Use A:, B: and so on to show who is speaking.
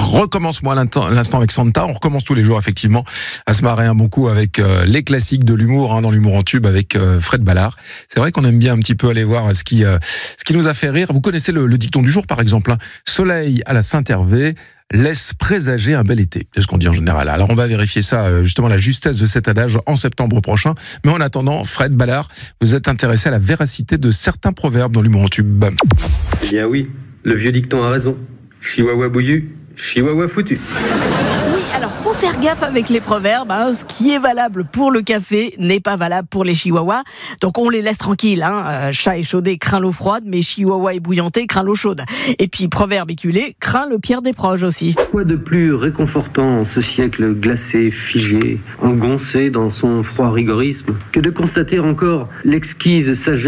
A: recommence-moi l'instant avec Santa. On recommence tous les jours, effectivement, à se marrer un bon coup avec les classiques de l'humour, dans l'humour en tube avec Fred Ballard. C'est vrai qu'on aime bien un petit peu aller voir ce qui nous a fait rire. Vous connaissez le dicton du jour, par exemple, Soleil à la Saint-Hervé laisse présager un bel été. C'est ce qu'on dit en général. Alors on va vérifier ça, justement, la justesse de cet adage en septembre prochain. Mais en attendant, Fred Ballard, vous êtes intéressé à la véracité de certains proverbes dans l'humour en tube.
B: Eh bien oui, le vieux dicton a raison. Chihuahua bouillu, chihuahua foutu.
C: Oui, alors faut faire gaffe avec les proverbes. Ce qui est valable pour le café n'est pas valable pour les chihuahuas. Donc on les laisse tranquilles. Chat échaudé craint l'eau froide, mais chihuahua ébouillanté craint l'eau chaude. Et puis proverbe éculé craint le pire des proches aussi.
B: Quoi de plus réconfortant en ce siècle glacé, figé, engoncé dans son froid rigorisme, que de constater encore l'exquise sagesse